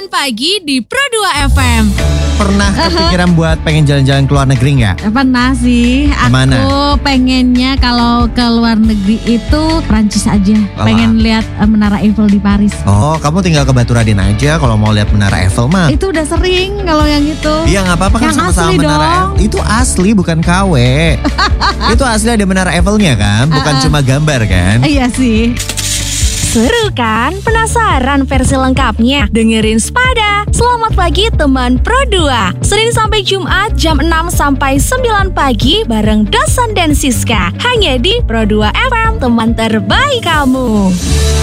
pagi di Pro2 FM. Pernah kepikiran buat pengen jalan-jalan ke luar negeri nggak? Pernah sih. Kemana? Aku pengennya kalau ke luar negeri itu Prancis aja. Pengen lihat Menara Eiffel di Paris. Oh, kamu tinggal ke Baturadin aja kalau mau lihat Menara Eiffel mah. Itu udah sering kalau yang itu. Iya nggak apa-apa kan, Yang sama-sama asli Menara dong. Eiffel. Itu asli bukan KW. Itu asli ada Menara Eiffelnya kan, bukan cuma gambar kan? Iya sih. Seru kan? Penasaran versi lengkapnya? Dengerin Spada. Selamat pagi teman Pro2. Senin sampai Jumat jam 6 sampai 9 pagi bareng Dosen dan Siska. Hanya di Pro2 FM, teman terbaik kamu.